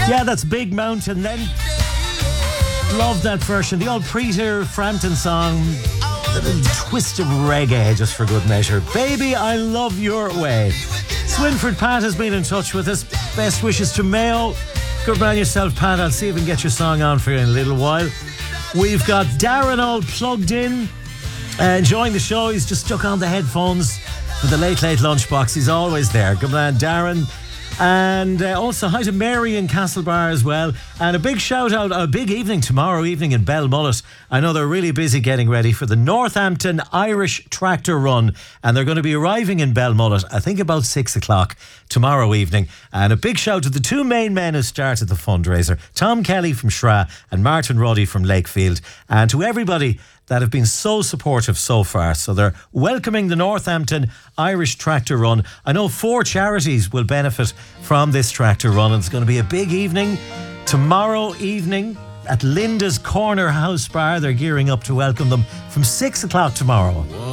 Yeah, that's Big Mountain then. Love that version. The old Peter Frampton song. A little twist of reggae just for good measure. Baby, I love your way. Swinford Pat has been in touch with us. Best wishes to Mayo. Good man yourself, Pat. I'll see if we can get your song on for you in a little while. We've got Darren all plugged in, enjoying the show. He's just stuck on the headphones with the late lunchbox. He's always there. Good man, Darren. And also hi to Mary in Castlebar as well. And a big shout out, a big evening tomorrow evening in Belmullet. I know they're really busy getting ready for the Northampton Irish Tractor Run, and they're going to be arriving in Belmullet I think about 6 o'clock tomorrow evening. And a big shout to the two main men who started the fundraiser, Tom Kelly from Shra and Martin Roddy from Lakefield, and to everybody that have been so supportive so far. So they're welcoming the Northampton Irish Tractor Run. I know 4 charities will benefit from this tractor run, and it's going to be a big evening tomorrow evening at Linda's Corner House Bar. They're gearing up to welcome them from 6 o'clock tomorrow.